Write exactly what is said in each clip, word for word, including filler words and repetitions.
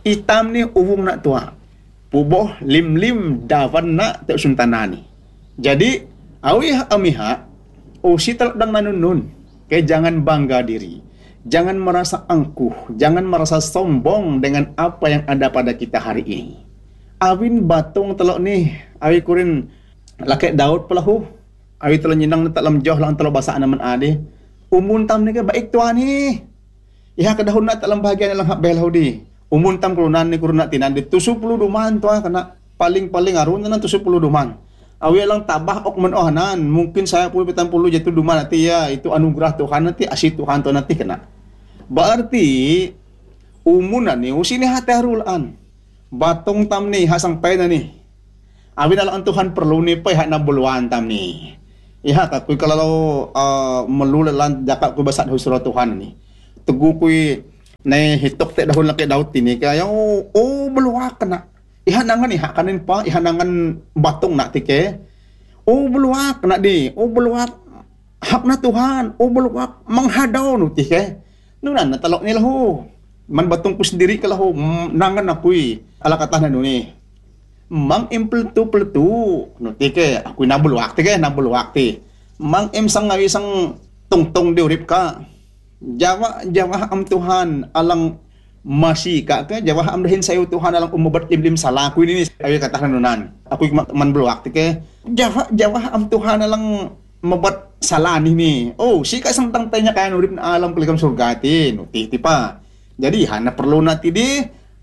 Itam ni uwung nak tua. Puboh lim-lim davan nak te suntanani. Jadi awih amiha usi telak dang nanunun. Ke jangan bangga diri. Jangan merasa angkuh, jangan merasa sombong dengan apa yang ada pada kita hari ini. Awin batung telok ni, awi kurin lakek Daud pelahu. Awi telok nyinang tak lam jauh lang telok bahasa anaman ade. Umun tam ni ke baik tuan ni. Iha kedahun nak tak lam bahagian lang hak belahu di. Umun tam kurunan ni kurun nak tinan di tujuh puluh duman tuan kena paling-paling arun nan tujuh puluh duman. Awi lang tabah ok men ohnan, mungkin saya puluh petang puluh jatuh duman nanti ya, itu anugerah Tuhan nanti, asyik Tuhan tu nanti kena. Berarti umunan ni usini hati harulan. Batung tam ni hasang pay na ni. Awi dalam Tuhan perlu ni pay hak na buluan tam ni. Iha kakuy kalau uh, melulalan jakak ku basat husra Tuhan ni. Tugu kuy na hitok te dahon laki Daud ini kaya oh, oh beluak kena. Iha nangan iha kanin pa, iha nangan batung nak tike. Oh beluak kena di. Oh beluak hak na Tuhan. Oh beluak menghadau nu tike. Nunan na talok nila ho. Man batung ku sendiri kala ho nangan akui. Ala kata na ni. Mang impletu pletu. Nu tike aku na beluak tike na beluak ti. Mang em sang ngawi sang tungtung di urip ka. Jawa Jawa am Tuhan alang masih kak ke Jawa am dahin sayo Tuhan alang umubat lim-lim salah aku ini ayo kata nunan aku man beluak ke Jawa Jawa am Tuhan alang membuat salah ni ni oh si ka sang tangtay nya kaya urip na alam peligam surga ti nuti ti pa jadi hana perlu nati di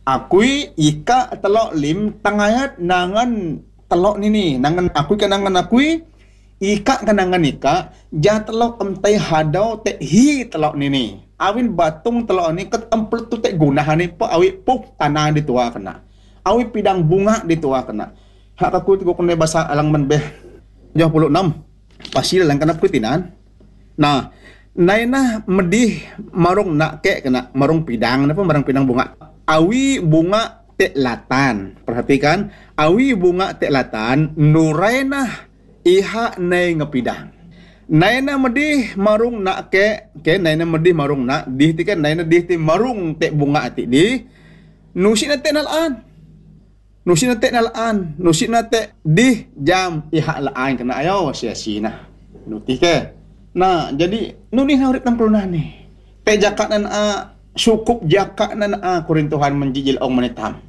akui ika telok lim tangayat nangan telok ni ni nangan akui kanangan akui ika kanangan ika ja telok emtai hadau te hi telok ni ni awin batung telok ni ket empel tu te gunahan ni pa awi pup tanah di tua kena awi pidang bunga di tua kena hak aku tu kena bahasa alang menbeh tujuh puluh enam pasil lang kana putinan nah naina medih marung nak ke kena marung pidang napa marung pidang bunga awi bunga te latan perhatikan awi bunga te latan nuraina iha nay ngepidang. Naina medih marung nak ke ke naina medih marung nak dih ti kan naina dih ti marung te bunga ati di nusina te nalaan. Nusina te nalaan, nusina te dih jam iha laan kena ayo sia-sia nuti ke. Nah, jadi nuni na urip nang prunah ni. Te jakak nan a sukup jakak nan a kurin Tuhan menjijil ong manitam.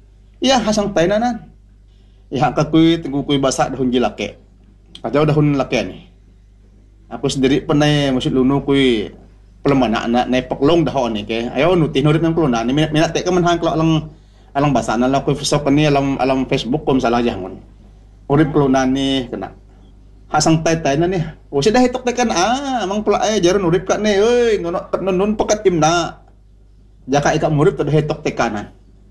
Ya hasang tainanan. Iha kakuy tegukuy basa dahun jilake. Kacau dahun laki ni. Aku sendiri pernah masuk lunu kui pelemana anak naik peklong dahon ni ke. Ayo nuti nurit nang peluna ni minat minat tek kemenhang kalau alang alang bahasa na aku Facebook ni alam alam Facebook kom salah jangan. Urip peluna ni kena. Hasang tay tay na ni. Oh sudah hitok tekan ah mang pula eh jaron urip kat ni. Euy nun nun pekat imna. Jaka ika urip tu hitok tekanan.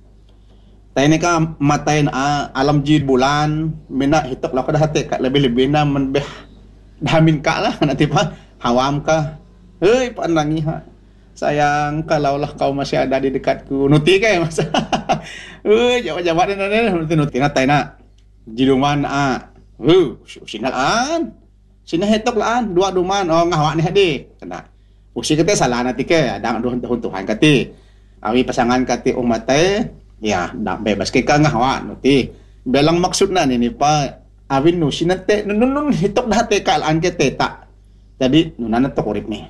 Tay ni ka matain a alam jid bulan mina hitok la kada hate ka lebih-lebih na menbeh damin ka lah nanti pa hawam ka heuy pandangi ha sayang kalau lah kau masih ada di dekatku nuti ke mas heuy jawab-jawab na nuti nuti na tay na jiduman a hu sinalaan sina hitok laan dua duman oh ngawak ni hadi kena usi kete salah nanti ke ada duhun Tuhan kati awi pasangan kati umate ya, dah bebas ke kang hawa nuti. Belang maksud na ni pa awin nu sinate nun nun hitok dah te kalaan ke teta. Jadi nunan to urip ni.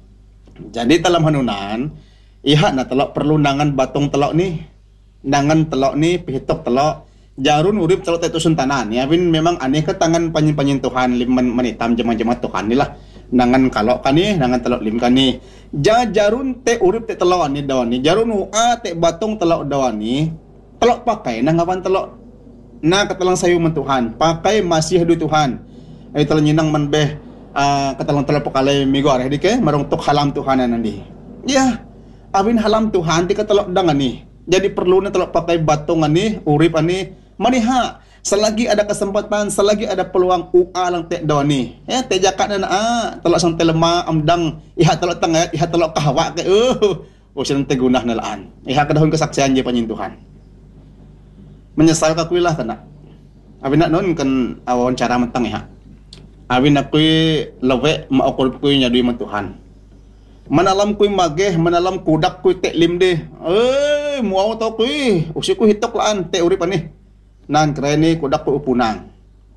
Jadi dalam hanunan iha na telok perlu nangan batung telok ni. Nangan telok ni pihitok telok jarun urip telok te tusun tanan. Ya awin memang aneh ke tangan panyin-panyin Tuhan lim manitam jema-jema Tuhan ni lah. Nangan kalok kani nangan telok lim kani. Ja jarun te urip te telok ni dawan ni jarun ua te batung telok dawan ni telok pakai nang awan telok na katalang sayu men Tuhan pakai masih du Tuhan ai telok nyinang men beh uh, katalang telok pakalai migo areh dike marung tok halam Tuhan nandi ya awin halam Tuhan ti katelok dang ani jadi perlu na telok pakai batung ani urip ani maniha selagi ada kesempatan, selagi ada peluang ua lang te dawan ni. Ya te jakat na ah, telok sang telema amdang iha telok tangayat, iha telok kahawa ke. Uh, oh silang te gunah na laan. Iha kadahon kesaksian je panyin Tuhan. Menyesal ka kuy lah kana. Abi nak non kan awon cara mentang iha. Abi nak kuy lewe maokol kuy nyadui men Tuhan. Manalam kuy mageh, manalam kudak kuy te lim de. Eh eh muaw to ko eh. Usi ko hitok laan te urip ani. Nan kreni kudak ko upunang.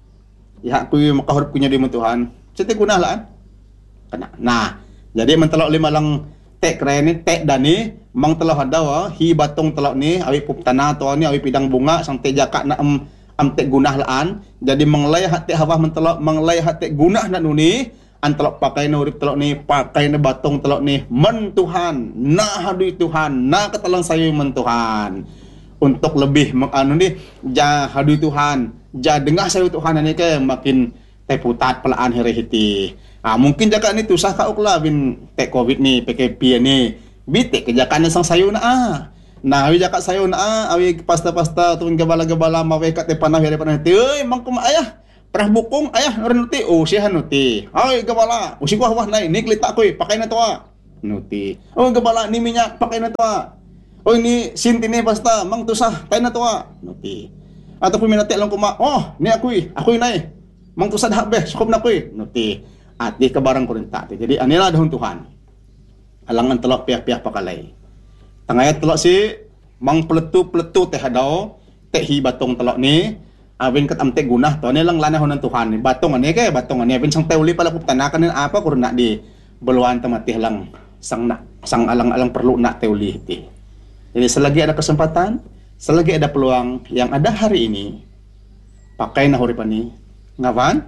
Ya ko makahurip kunya di Tuhan. Sete gunah laan. Kana. Nah, jadi mentelok lima lang te kreni te dani mang telah ada wa hi batong telok ni awi pup tanah to ni awi pidang bunga sang te jaka na am am te gunah laan. Jadi menglay hati hawah mentelok menglay hati gunah na nuni antelok pakai na urip telok ni pakai na batong telok ni men Tuhan na hadui Tuhan na katalang sayo men Tuhan untuk lebih menganu ni ja hadui Tuhan ja dengah sayo Tuhan ni ke makin teputat pelaan herehiti. Ah mungkin jaka ni tusah ka ukla bin te covid ni P K P ni bite kejakan sang sayo na ah. Nah awi jaka sayo na ah awi pasta-pasta tun gabala-gabala mawe kat te panah here panah ti euy mangkum ayah perah bukong ayah nuti oh sihan nuti ay gabala usi ko wah nai ni klita ko pakai na to nuti oh gabala ni minyak pakai na to oh ni sinti ni basta mang tusah tay na to nuti ataupun minati lang kuma oh ni ako ako nai mang tusah dah beh sukup na ko nuti at di kabarang ko rin tate jadi anila dahon Tuhan alangan telok pihak-pihak pakalay tangayat telok si mang peletu-peletu teh hadaw teh hi batong telok ni Awin kat amte gunah to ni lang lanahon ng Tuhan ni batong ani kay batong ani awin sang teuli pala putanakan ni apa kurna di beluan tamatih lang sang na, sang alang-alang perlu nak teuli ti. Jadi selagi ada kesempatan, selagi ada peluang yang ada hari ini pakai na huripan ni ngawan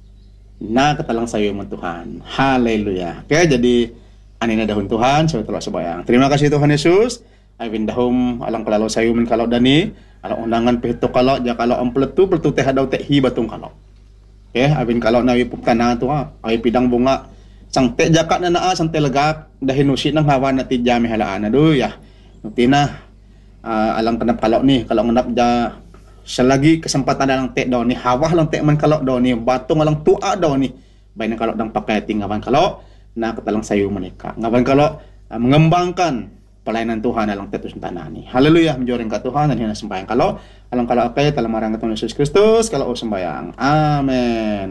na katalang sayo man Tuhan. Haleluya. Kaya jadi ani na dahon Tuhan sa so, sebayang. Terima kasih Tuhan Yesus. Awin dahom alang kalalo sayo man kalau dani kalau undangan pihto kalau ja kalau ampletu pletu teh daw teh hi batung kalau okay abin kalau nawi puptan na to ay pidang bunga sang te jaka na naa sang telegak dahinusi nang hawan na ti jami halaan aduh ya nutina uh, alang kanap kalau ni kalau nganap ja selagi kesempatan dalang te daw ni hawah lang te man kalau daw ni batung alang tua daw ni bayan kalau dang pakai tingawan kalau na katalang sayo menika ngawan kalau uh, mengembangkan pelayanan Tuhan alang tetus tanani. Haleluya, menjoring ka Tuhan dan hina sembayang kalau alang kalau akay talamarang ka Yesus Kristus kalau o sembayang. Amen.